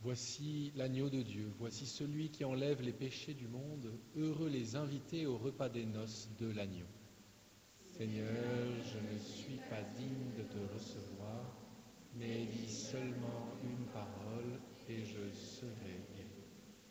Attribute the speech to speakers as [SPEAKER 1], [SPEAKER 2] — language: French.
[SPEAKER 1] Voici l'agneau de Dieu, voici celui qui enlève les péchés du monde. Heureux les invités au repas des noces de l'agneau. Seigneur, je ne suis pas digne de te recevoir,